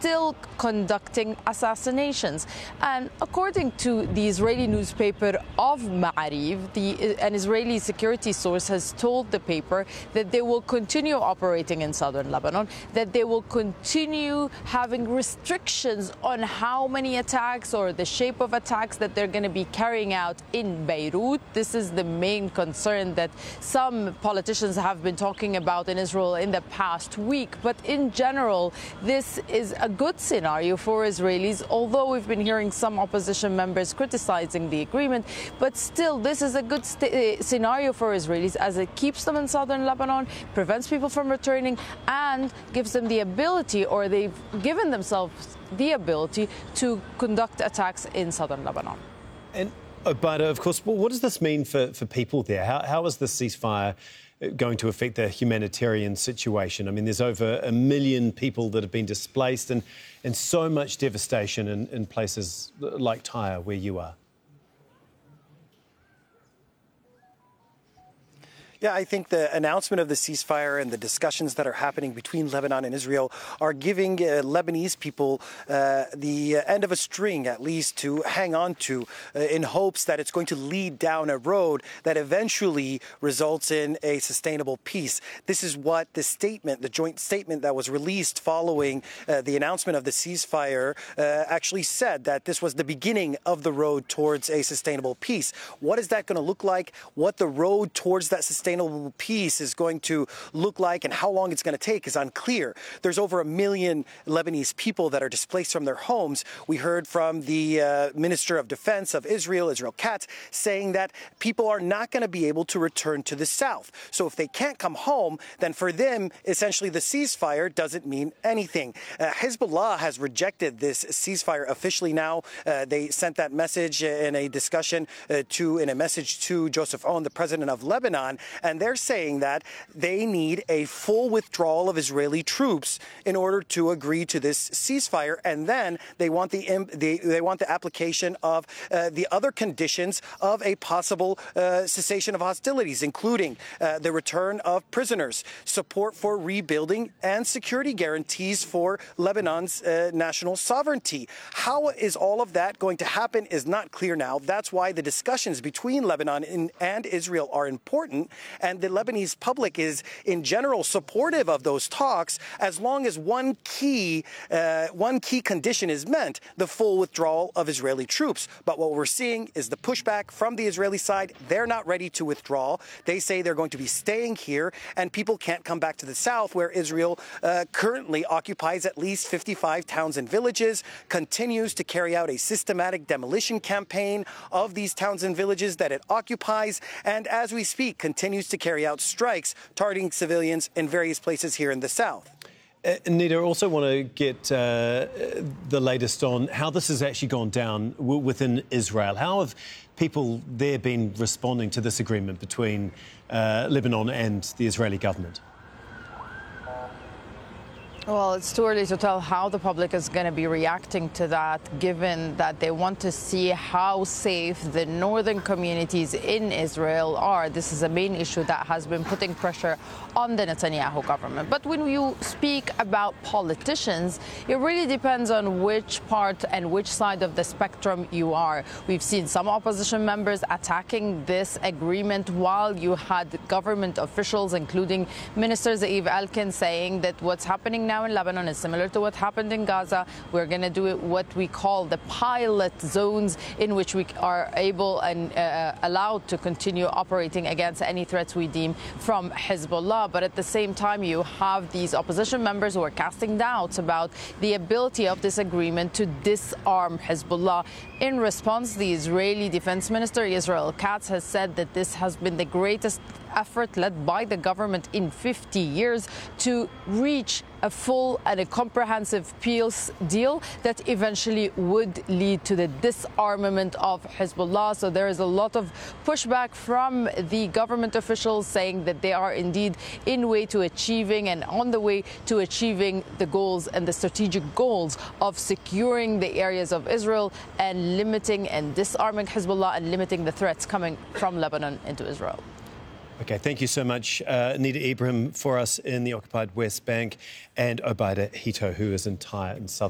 still conducting assassinations. And according to the Israeli newspaper of Ma'ariv, an Israeli security source has told the paper that they will continue operating in southern Lebanon, that they will continue having restrictions on how many attacks or the shape of attacks that they're going to be carrying out in Beirut. This is the main concern that some politicians have been talking about in Israel in the past week. But in general, this is a good scenario for Israelis, although we've been hearing some opposition members criticizing the agreement. But still, this is a good scenario for Israelis, as it keeps them in southern Lebanon, prevents people from returning, and gives them the ability, or they've given themselves the ability, to conduct attacks in southern Lebanon. But, of course, what does this mean for people there? How is this ceasefire going to affect the humanitarian situation? I mean, there's over 1 million people that have been displaced and so much devastation in places like Tyre, where you are. Yeah, I think the announcement of the ceasefire and the discussions that are happening between Lebanon and Israel are giving Lebanese people the end of a string, at least, to hang on to in hopes that it's going to lead down a road that eventually results in a sustainable peace. This is what the statement, the joint statement that was released following the announcement of the ceasefire actually said, that this was the beginning of the road towards a sustainable peace. What is that going to look like? What the road towards that sustainable peace is going to look like and how long it's going to take is unclear. There's over 1 million Lebanese people that are displaced from their homes. We heard from the Minister of Defense of Israel, Israel Katz, saying that people are not going to be able to return to the south. So if they can't come home, then for them, essentially the ceasefire doesn't mean anything. Hezbollah has rejected this ceasefire officially now. They sent that message in a discussion in a message to Joseph Aoun, the president of Lebanon. And they're saying that they need a full withdrawal of Israeli troops in order to agree to this ceasefire. And then they want the application of the other conditions of a possible cessation of hostilities, including the return of prisoners, support for rebuilding, and security guarantees for Lebanon's national sovereignty. How is all of that going to happen is not clear now. That's why the discussions between Lebanon and Israel are important. And the Lebanese public is, in general, supportive of those talks, as long as one key condition is met: the full withdrawal of Israeli troops. But what we're seeing is the pushback from the Israeli side. They're not ready to withdraw. They say they're going to be staying here, and people can't come back to the south, where Israel currently occupies at least 55 towns and villages, continues to carry out a systematic demolition campaign of these towns and villages that it occupies, and as we speak, continues to carry out strikes targeting civilians in various places here in the south. Nida, I also want to get the latest on how this has actually gone down within Israel. How have people there been responding to this agreement between Lebanon and the Israeli government? Well, it's too early to tell how the public is going to be reacting to that, given that they want to see how safe the northern communities in Israel are. This is a main issue that has been putting pressure on the Netanyahu government. But when you speak about politicians, it really depends on which part and which side of the spectrum you are. We've seen some opposition members attacking this agreement, while you had government officials, including Minister Ze'ev Elkin, saying that what's happening now in Lebanon is similar to what happened in Gaza. We're going to do it what we call the pilot zones, in which we are able and allowed to continue operating against any threats we deem from Hezbollah. But at the same time, you have these opposition members who are casting doubts about the ability of this agreement to disarm Hezbollah. In response, the Israeli Defense Minister, Israel Katz, has said that this has been the greatest effort led by the government in 50 years to reach a full and a comprehensive peace deal that eventually would lead to the disarmament of Hezbollah. So there is a lot of pushback from the government officials, saying that they are indeed on the way to achieving the goals and the strategic goals of securing the areas of Israel and limiting and disarming Hezbollah and limiting the threats coming from Lebanon into Israel. OK, thank you so much, Nida Ibrahim, for us in the occupied West Bank, and Obaida Hito, who is in Tyre in southern